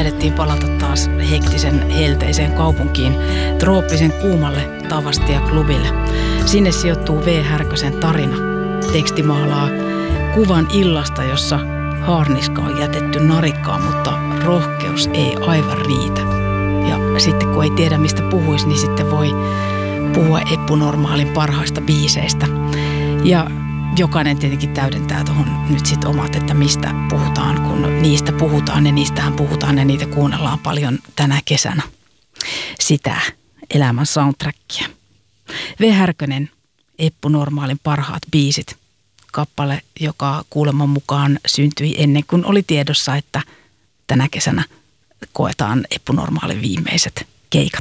taidettiin palata taas hektisen helteiseen kaupunkiin, trooppisen kuumalle Tavastia-klubille. Sinne sijoittuu V. Härkösen tarina. Teksti maalaa kuvan illasta, jossa haarniska on jätetty narikkaan, mutta rohkeus ei aivan riitä. Ja sitten kun ei tiedä mistä puhuisi, niin sitten voi puhua Eppu Normaalin parhaista biiseistä. Ja jokainen tietenkin täydentää tuohon nyt sitten omat, että mistä puhutaan, kun niistä puhutaan ja niistähän puhutaan ja niitä kuunnellaan paljon tänä kesänä. Sitä elämän soundtrackia. V. Härkönen, Eppu Normaalin parhaat biisit. Kappale, joka kuuleman mukaan syntyi ennen kuin oli tiedossa, että tänä kesänä koetaan Eppu Normaalin viimeiset keikat.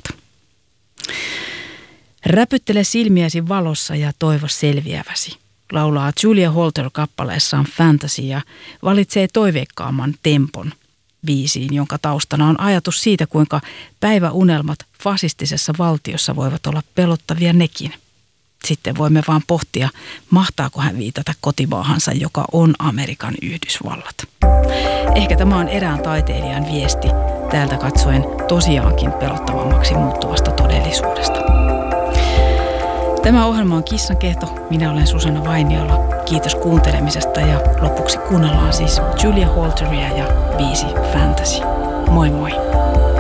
Räpyttele silmiäsi valossa ja toivo selviäväsi, laulaa Julia Holter kappaleessaan Fantasy ja valitsee toiveikkaamman tempon biisiin, jonka taustana on ajatus siitä, kuinka päiväunelmat fasistisessa valtiossa voivat olla pelottavia nekin. Sitten voimme vaan pohtia, mahtaako hän viitata kotimaahansa, joka on Amerikan Yhdysvallat. Ehkä tämä on erään taiteilijan viesti täältä katsoen tosiaankin pelottavammaksi muuttuvasta todellisuudesta. Tämä ohjelma on Kissankehto. Minä olen Susanna Vainiola. Kiitos kuuntelemisesta ja lopuksi kuunnellaan siis Julia Holteria ja biisi Fantasy. Moi moi!